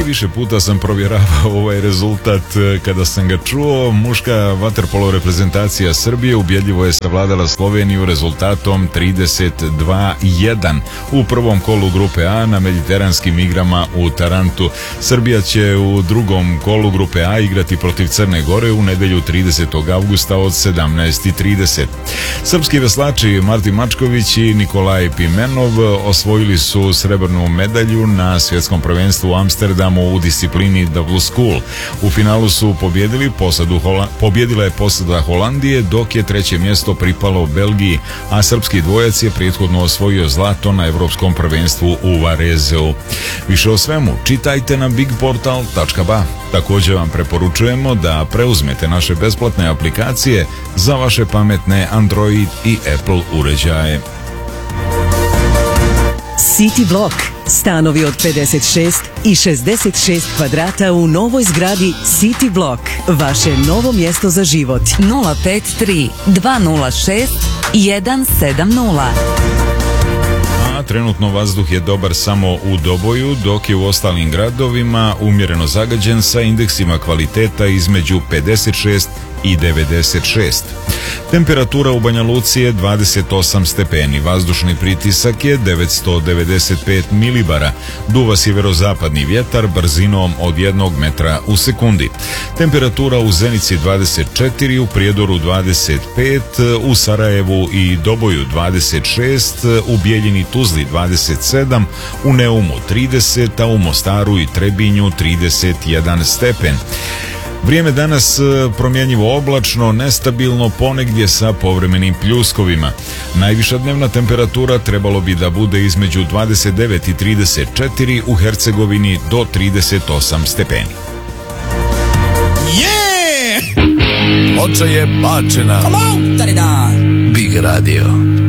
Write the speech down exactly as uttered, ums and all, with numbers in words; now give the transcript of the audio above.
više puta sam provjeravao ovaj rezultat kada sam ga čuo. Muška vaterpolo reprezentacija Srbije ubjedljivo je savladala Sloveniju rezultatom trideset dva jedan u prvom kolu grupe A na mediteranskim igrama u Tarantu. Srbija će u drugom kolu grupe A igrati protiv Crne Gore u nedjelju tridesetog avgusta od sedamnaest i trideset. Srpski veslači Martin Mačković i Nikolaj Pimenov osvojili su srebrnu medalju na svjetskom prvenstvu u Amsterdamu u disciplini Double School. U finalu su pobjedili posadu Hola, pobjedila je posada Holandije, dok je treće mjesto pripalo Belgiji, a srpski dvojac je prethodno osvojio zlato na evropskom prvenstvu u Varezeu. Više o svemu čitajte na bigportal tačka ba. Također vam preporučujemo da preuzmete naše besplatne aplikacije za vaše pametne Android i Apple uređaje. City Block. Stanovi od pedeset šest i šezdeset šest kvadrata u novoj zgradi City Block. Vaše novo mjesto za život. nula pet tri dva nula šest jedan sedam nula. A trenutno vazduh je dobar samo u Doboju, dok je u ostalim gradovima umjereno zagađen sa indeksima kvaliteta između pedeset šest i devedeset šest. Temperatura u Banja Luci je dvadeset osam stepeni, vazdušni pritisak je devetsto devedeset pet milibara, duva sjeverozapadni vjetar brzinom od jednog metra u sekundi. Temperatura u Zenici dvadeset četiri, u Prijedoru dvadeset pet, u Sarajevu i Doboju dvadeset šest, u Bijeljini Tuzli dvadeset sedam, u Neumu trideset, a u Mostaru i Trebinju trideset jedan stepen. Vrijeme danas promjenjivo oblačno, nestabilno, ponegdje sa povremenim pljuskovima. Najviša dnevna temperatura trebalo bi da bude između dvadeset devet i trideset četiri, u Hercegovini do trideset osam stepeni. Yeah! Ploča je bačena. Big Radio.